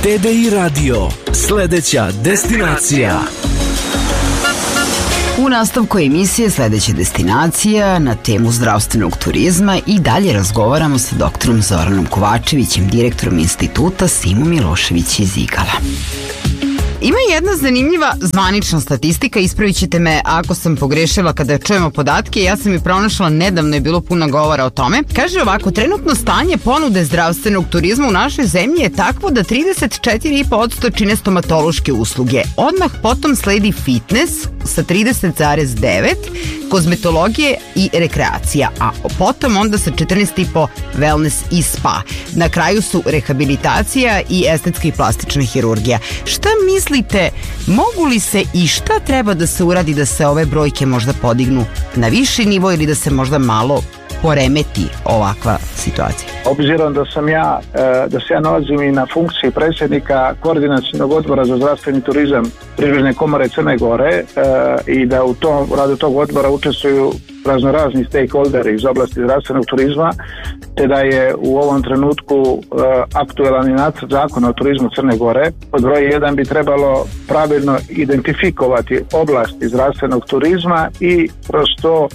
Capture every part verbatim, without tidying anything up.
T D I Radio, sledeća destinacija. U nastavku emisije Sledeća destinacija na temu zdravstvenog turizma i dalje razgovaramo sa doktorom Zoranom Kovačevićem, direktorom instituta Simo Milošević iz Igala. Ima jedna zanimljiva zvanična statistika, ispravit ćete me ako sam pogrešila kada čujemo podatke, ja sam je pronašla, nedavno je bilo puno govora o tome. Kaže ovako, trenutno stanje ponude zdravstvenog turizma u našoj zemlji je takvo da trideset četiri zarez pet posto čine stomatološke usluge. Odmah potom sledi fitness sa trideset zarez devet posto, kozmetologije i rekreacija, a potom onda sa četrnaest zarez pet posto wellness i spa. Na kraju su rehabilitacija i estetska i plastična hirurgija. Šta mislite, mogu li se i šta treba da se uradi da se ove brojke možda podignu na viši nivo ili da se možda malo poremeti ovakva situacija? Obzirom da sam ja, da se ja nalazim i na funkciji predsjednika Koordinacionog odbora za zdravstveni turizam Privredne komore Crne Gore i da u tom radu tog odbora učestvuju raznorazni stakeholderi iz oblasti zdravstvenog turizma, te da je u ovom trenutku uh, aktuelan i nacrt zakona o turizmu Crne Gore. Pod broj jedan bi trebalo pravilno identifikovati oblasti zdravstvenog turizma i kroz to uh,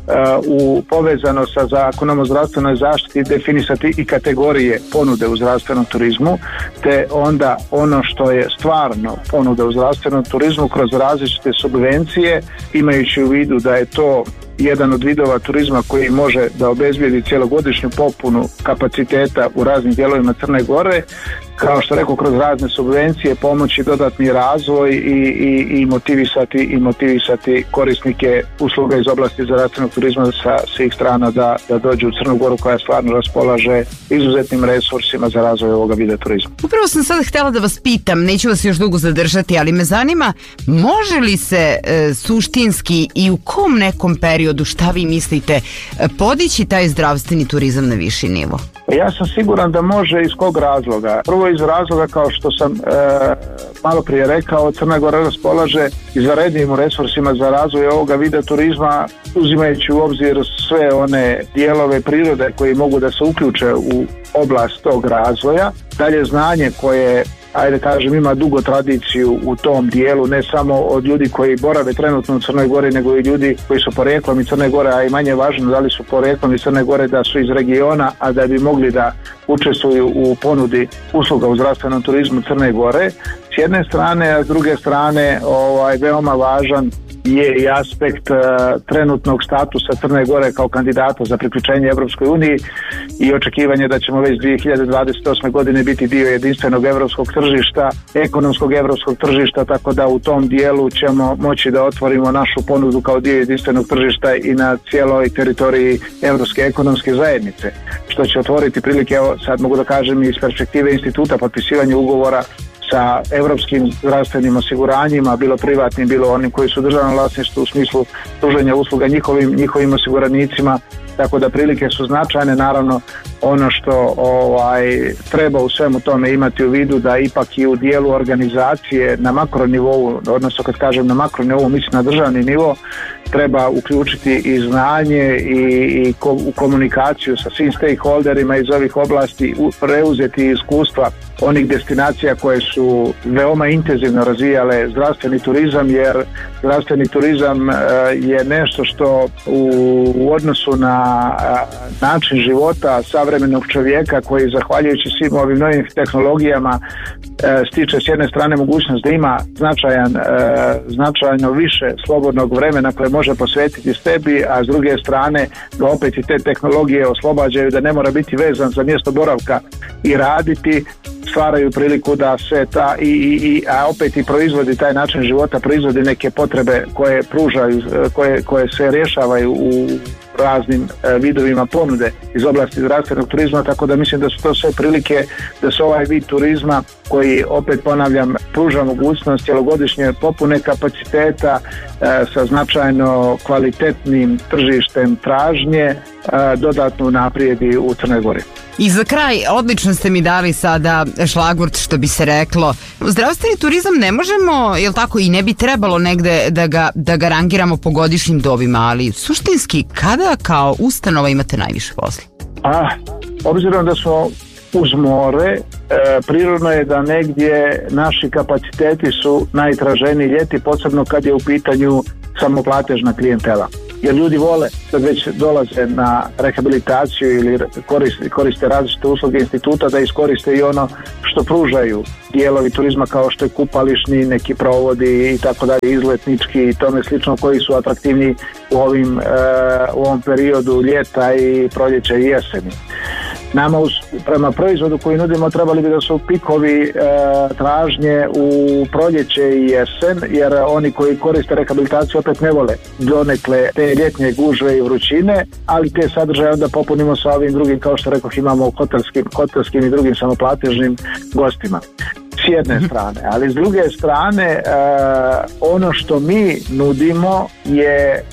u povezano sa zakonom o zdravstvenoj zaštiti definisati i kategorije ponude u zdravstvenom turizmu, te onda ono što je stvarno ponuda u zdravstvenom turizmu kroz različite subvencije, imajući u vidu da je to jedan od vidova turizma koji može da obezbijedi cjelogodišnju popunu kapaciteta u raznim dijelovima Crne Gore, kao što rekao, kroz razne subvencije pomoći dodatni razvoj i, i, i motivisati i motivisati korisnike usluga iz oblasti zdravstvenog turizma sa svih strana da, da dođu u Crnu Goru koja stvarno raspolaže izuzetnim resursima za razvoj ovoga vida turizma. Upravo sam sad htjela da vas pitam, neću vas još dugo zadržati, ali me zanima, može li se e, suštinski i u kom nekom periodu, šta vi mislite, podići taj zdravstveni turizam na viši nivo? Ja sam siguran da može, iz kog razloga. Prvo iz razloga, kao što sam e, malo prije rekao, Crna Gora raspolaže izvanrednim resursima za razvoj ovoga vida turizma, uzimajući u obzir sve one dijelove prirode koji mogu da se uključe u oblast tog razvoja. Dalje, znanje koje, ajde kažem, ima dugo tradiciju u tom dijelu, ne samo od ljudi koji borave trenutno u Crnoj Gori, nego i ljudi koji su porijeklom iz Crne Gore, a i manje važno da li su porijeklom iz Crne Gore, da su iz regiona, a da bi mogli da učestvuju u ponudi usluga u zdravstvenom turizmu Crne Gore. S jedne strane, a s druge strane, ovaj, veoma važan je i aspekt uh, trenutnog statusa Crne Gore kao kandidata za priključenje Evropskoj uniji i očekivanje da ćemo već dvije hiljade dvadeset osme godine biti dio jedinstvenog evropskog tržišta, ekonomskog evropskog tržišta, tako da u tom dijelu ćemo moći da otvorimo našu ponudu kao dio jedinstvenog tržišta i na cijeloj teritoriji Evropske ekonomske zajednice, što će otvoriti prilike, evo sad mogu da kažem iz perspektive instituta, potpisivanje ugovora sa evropskim zdravstvenim osiguranjima, bilo privatnim, bilo onim koji su u državnom vlasništvu u smislu pružanja usluga njihovim, njihovim osiguranicima, tako da prilike su značajne. Naravno, ono što ovaj, treba u svemu tome imati u vidu da ipak i u dijelu organizacije na makronivou, odnosno kad kažem na makronivou, mislim na državni nivo, treba uključiti i znanje i, i ko, u komunikaciju sa svim stakeholderima iz ovih oblasti, preuzeti iskustva onih destinacija koje su veoma intenzivno razvijale zdravstveni turizam, jer zdravstveni turizam e, je nešto što u, u odnosu na a, način života savremenog čovjeka, koji zahvaljujući svim ovim novim tehnologijama e, stiče s jedne strane mogućnost da ima značajan, e, značajno više slobodnog vremena koje može posvetiti sebi, a s druge strane da opet i te tehnologije oslobađaju, da ne mora biti vezan za mjesto boravka i raditi, stvaraju priliku da se ta i, i, i a opet i proizvodi taj način života, proizvodi neke potrebe koje pružaju, koje, koje se rješavaju u raznim e, vidovima ponude iz oblasti zdravstvenog turizma, tako da mislim da su to sve prilike da se ovaj vid turizma, koji opet ponavljam pruža mogućnost cjelogodišnje popune kapaciteta e, sa značajno kvalitetnim tržištem tražnje, e, dodatno naprijedi u Crnoj Gori. I za kraj, odlično ste mi dali sada šlagvort, što bi se reklo. Zdravstveni turizam ne možemo, jel tako, i ne bi trebalo negde da ga, da ga rangiramo po godišnjim dobima, ali suštinski kada kao ustanova imate najviše posla? A, obzirom da smo uz more. E, prirodno je da negdje naši kapaciteti su najtraženiji ljeti, posebno kad je u pitanju samoplatežna klijentela. Jer ljudi vole da već dolaze na rehabilitaciju ili koriste, koriste različite usluge instituta, da iskoriste i ono što pružaju dijelovi turizma kao što je kupališni, neki provodi i tako dalje, izletnički i tome slično, koji su atraktivni u, ovim, e, u ovom periodu ljeta i proljeća i jeseni. Nama uz, prema proizvodu koji nudimo trebali bi da su pikovi e, tražnje u proljeće i jesen, jer oni koji koriste rehabilitaciju opet ne vole donekle te ljetnje gužve i vrućine, ali te sadržaje onda popunimo sa ovim drugim, kao što rekoh, imamo u hotelskim, hotelskim i drugim samoplatežnim gostima. S jedne strane, ali s druge strane e, ono što mi nudimo je e,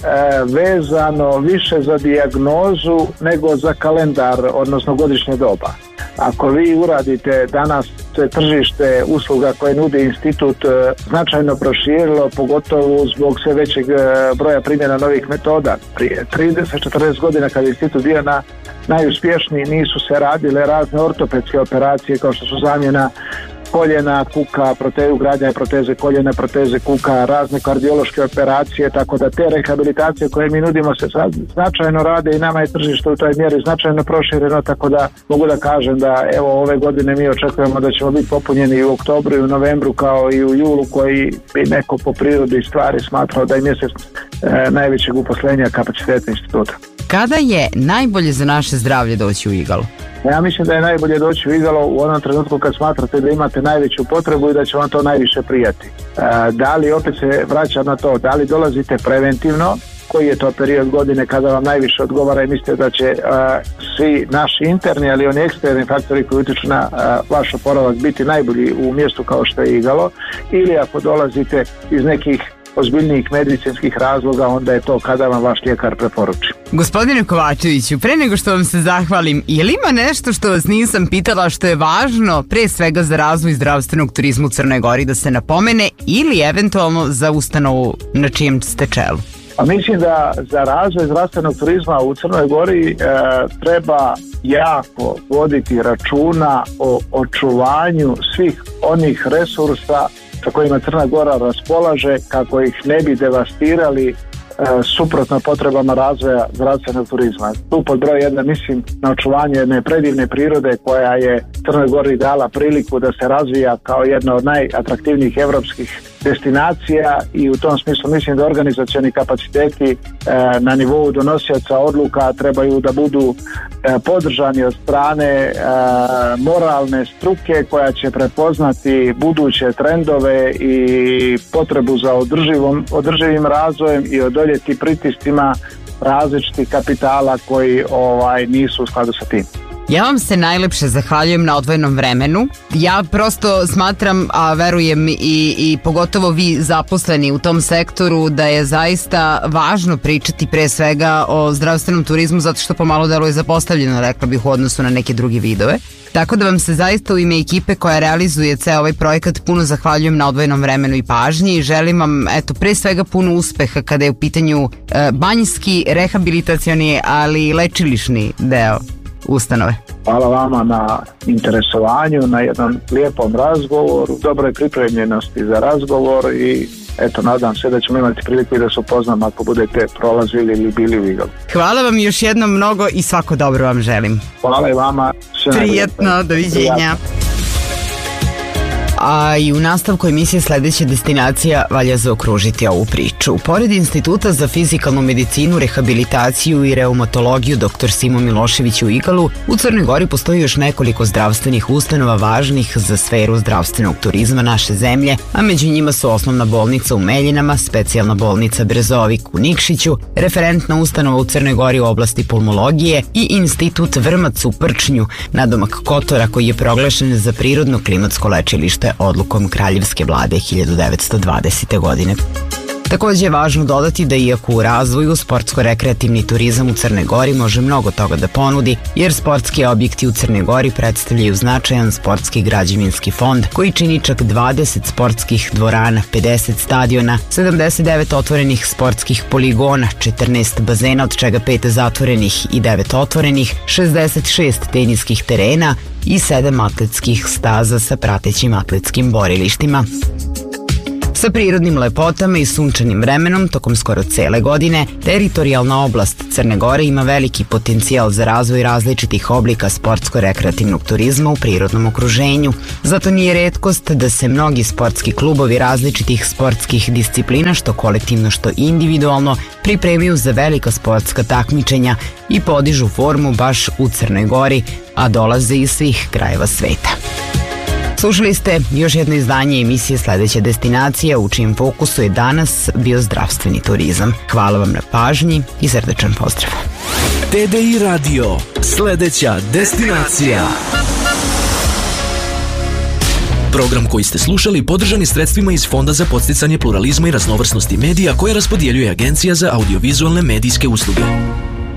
vezano više za dijagnozu nego za kalendar, odnosno godišnje doba. Ako vi uradite danas se tržište usluga koje nudi institut e, značajno proširilo, pogotovo zbog sve većeg e, broja primjena novih metoda. Prije trideset do četrdeset godina kad je institut bio na najuspješniji, nisu se radile razne ortopedske operacije kao što su zamjena koljena, kuka, prote, ugradnja proteze koljena, proteze kuka, razne kardiološke operacije, tako da te rehabilitacije koje mi nudimo se sad značajno rade i nama je tržište u toj mjeri značajno prošireno, tako da mogu da kažem da evo ove godine mi očekujemo da ćemo biti popunjeni i u oktobru i u novembru kao i u julu, koji bi neko po prirodi stvari smatrao da je mjesec e, najvećeg uposlenja kapaciteta instituta. Kada je najbolje za naše zdravlje doći u Igalu? Ja mislim da je najbolje doći u Igalo u onom trenutku kad smatrate da imate najveću potrebu i da će vam to najviše prijati. E, da li, opet se vraća na to, da li dolazite preventivno, koji je to period godine kada vam najviše odgovara i mislite da će uh, svi naši interni, ali oni eksterni faktori koji utječu na uh, vaš oporavak biti najbolji u mjestu kao što je Igalo, ili ako dolazite iz nekih ozbiljnijih medicinskih razloga, onda je to kada vam vaš ljekar preporuči. Gospodine Kovačeviću, pre nego što vam se zahvalim, je li ima nešto što vas nisam pitala što je važno pre svega za razvoj zdravstvenog turizma u Crnoj Gori da se napomene, ili eventualno za ustanovu na čijem ste čelu? A mislim da za razvoj zdravstvenog turizma u Crnoj Gori e, treba jako voditi računa o očuvanju svih onih resursa sa kojima Crna Gora raspolaže, kako ih ne bi devastirali e, suprotno potrebama razvoja zdravstvenog turizma. Tu pod broj jedna mislim na očuvanje jedne predivne prirode koja je Crnoj Gori dala priliku da se razvija kao jedna od najatraktivnijih evropskih destinacija, i u tom smislu mislim da organizacioni kapaciteti e, na nivou donosioca odluka trebaju da budu e, podržani od strane e, moralne struke koja će prepoznati buduće trendove i potrebu za održivom, održivim razvojem i odoljeti pritiscima različitih kapitala koji ovaj nisu u skladu sa tim. Ja vam se najlepše zahvaljujem na odvojenom vremenu. Ja prosto smatram, a verujem i, i pogotovo vi zaposleni u tom sektoru, da je zaista važno pričati pre svega o zdravstvenom turizmu, zato što pomalo deluje zapostavljeno, rekla bih, u odnosu na neke druge vidove. Tako da vam se zaista u ime ekipe koja realizuje ceo ovaj projekat puno zahvaljujem na odvojenom vremenu i pažnji i želim vam, eto, pre svega puno uspeha kada je u pitanju e, banjski, rehabilitacioni, ali i lečilišni deo ustanove. Hvala vama na interesovanju, na jednom lijepom razgovoru, dobroj pripremljenosti za razgovor i eto, nadam se da ćemo imati priliku i da se upoznamo ako budete prolazili ili bili u Igalu. Hvala vam još jednom mnogo i svako dobro vam želim. Hvala i vama. Prijetno, doviđenja. A i u nastavku emisije sledeća destinacija valja zaokružiti ovu priču. Pored Instituta za fizikalnu medicinu, rehabilitaciju i reumatologiju doktor Simo Milošević u Igalu, u Crnoj Gori postoji još nekoliko zdravstvenih ustanova važnih za sferu zdravstvenog turizma naše zemlje, a među njima su osnovna bolnica u Meljinama, specijalna bolnica Brezovik u Nikšiću, referentna ustanova u Crnoj Gori u oblasti pulmologije i Institut Vrmac u Prčnju, nadomak Kotora, koji je proglašen za prirodno klimatsko lečilište odlukom kraljevske vlade hiljadu devetsto dvadesete. godine. Takođe je važno dodati da iako u razvoju sportsko-rekreativni turizam u Crnoj Gori može mnogo toga da ponudi, jer sportski objekti u Crnoj Gori predstavljaju značajan sportski građevinski fond koji čini čak dvadeset sportskih dvorana, pedeset stadiona, sedamdeset devet otvorenih sportskih poligona, četrnaest bazena od čega pet zatvorenih i devet otvorenih, šezdeset šest teniskih terena i sedam atletskih staza sa pratećim atletskim borilištima. Sa prirodnim lepotama i sunčanim vremenom tokom skoro cele godine, teritorijalna oblast Crne Gore ima veliki potencijal za razvoj različitih oblika sportsko-rekreativnog turizma u prirodnom okruženju. Zato nije retkost da se mnogi sportski klubovi različitih sportskih disciplina, što kolektivno što individualno, pripremaju za velika sportska takmičenja i podižu formu baš u Crnoj Gori, a dolaze iz svih krajeva sveta. Slušali ste još jedno izdanje emisije Sledeća destinacija, u čijem fokusu je danas bio zdravstveni turizam. Hvala vam na pažnji i srdečan pozdrav. T D I Radio, sledeća destinacija. Program koji ste slušali podržan je sredstvima iz Fonda za podsticanje pluralizma i raznovrsnosti medija koje raspodjeljuje Agencija za audiovizualne medijske usluge.